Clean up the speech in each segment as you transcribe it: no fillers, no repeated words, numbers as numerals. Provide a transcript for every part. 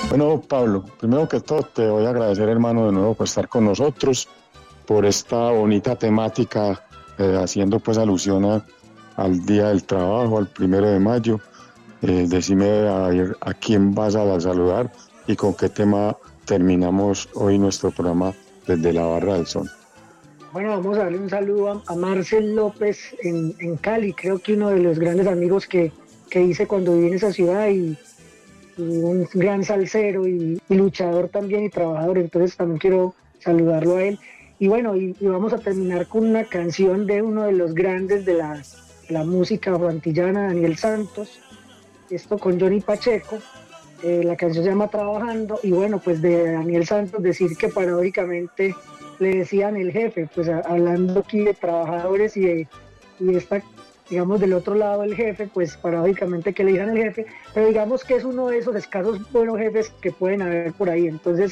Bueno, Pablo, primero que todo te voy a agradecer, hermano, de nuevo por estar con nosotros, por esta bonita temática, haciendo pues alusión al Día del Trabajo, al 1 de mayo. Decime a quién vas a saludar y con qué tema terminamos hoy nuestro programa desde la Barra del Sol. Bueno, vamos a darle un saludo a Marcel López en Cali, creo que uno de los grandes amigos que hice cuando viví en esa ciudad y un gran salsero y luchador también y trabajador, entonces también quiero saludarlo a él. Y bueno, y vamos a terminar con una canción de uno de los grandes de la música antillana, Daniel Santos, esto con Johnny Pacheco. La canción se llama Trabajando y bueno, pues de Daniel Santos decir que paradójicamente le decían el jefe, pues hablando aquí de trabajadores y esta, digamos, del otro lado el jefe, pues paradójicamente que le digan el jefe, pero digamos que es uno de esos escasos buenos jefes que pueden haber por ahí, entonces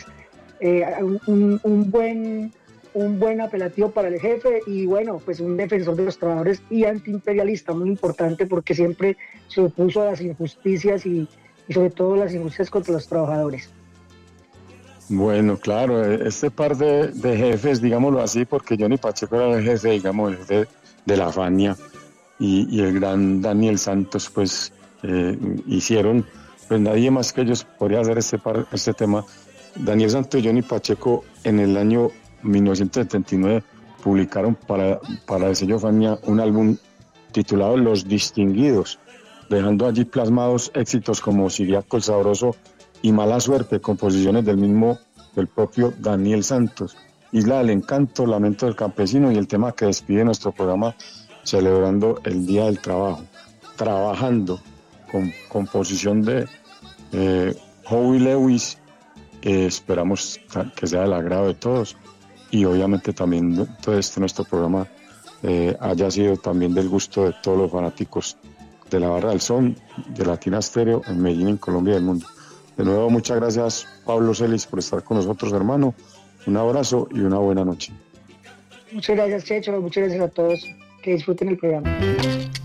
un buen apelativo para el jefe y bueno, pues un defensor de los trabajadores y antiimperialista, muy importante porque siempre se opuso a las injusticias y sobre todo las injusticias contra los trabajadores. Bueno, claro, este par de jefes, digámoslo así, porque Johnny Pacheco era el jefe, digamos, el jefe de la Fania y el gran Daniel Santos, pues hicieron, pues nadie más que ellos podría hacer este tema. Daniel Santos y Johnny Pacheco en el año 1979 publicaron para el sello Fania un álbum titulado Los Distinguidos, dejando allí plasmados éxitos como Siriaco el Sabroso y Mala Suerte, composiciones del propio Daniel Santos. Isla del Encanto, Lamento del Campesino y el tema que despide nuestro programa celebrando el Día del Trabajo. Trabajando, con composición de Howie Lewis, esperamos que sea del agrado de todos y obviamente también todo nuestro programa haya sido también del gusto de todos los fanáticos de la Barra del Son, de Latina Stereo, en Medellín, en Colombia y el mundo. De nuevo, muchas gracias, Pablo Celis, por estar con nosotros, hermano. Un abrazo y una buena noche. Muchas gracias, Checho, muchas gracias a todos, que disfruten el programa.